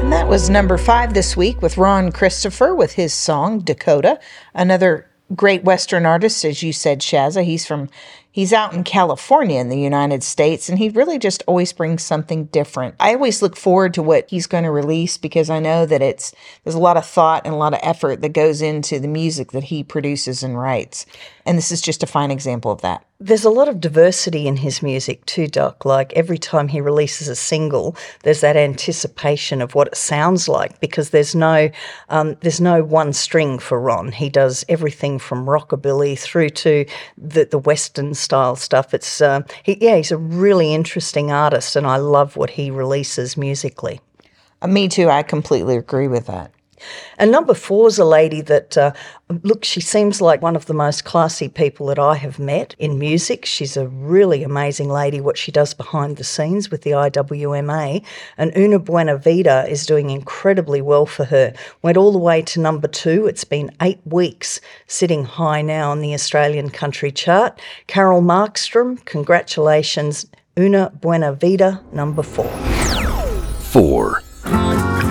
That was number 5 this week with Ron Christopher with his song Dakota. Another great Western artist, as you said, Shazza. He's out in California in the United States, and he really just always brings something different. I always look forward to what he's going to release because I know that there's a lot of thought and a lot of effort that goes into the music that he produces and writes. And this is just a fine example of that. There's a lot of diversity in his music too, Doc. Like every time he releases a single, there's that anticipation of what it sounds like because there's no one string for Ron. He does everything from rockabilly through to the Western style stuff. He's a really interesting artist, and I love what he releases musically. Me too. I completely agree with that. And number 4 is a lady that, she seems like one of the most classy people that I have met in music. She's a really amazing lady, what she does behind the scenes with the IWMA. And Una Buenavida is doing incredibly well for her. Went all the way to number 2. It's been 8 weeks, sitting high now on the Australian country chart. Carol Markstrom, congratulations. Una Buenavida, number 4. 4.